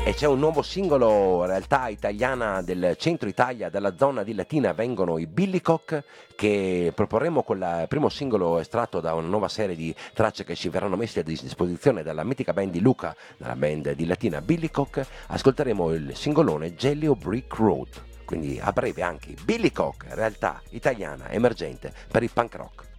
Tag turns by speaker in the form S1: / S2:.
S1: E c'è un nuovo singolo, realtà italiana del centro Italia, dalla zona di Latina vengono i Billycock, che proporremo con il primo singolo estratto da una nuova serie di tracce che ci verranno messe a disposizione dalla mitica band di Luca, dalla band di Latina Billycock. Ascolteremo il singolone Jelly o Brick Road, quindi a breve anche Billycock, realtà italiana emergente per il punk rock.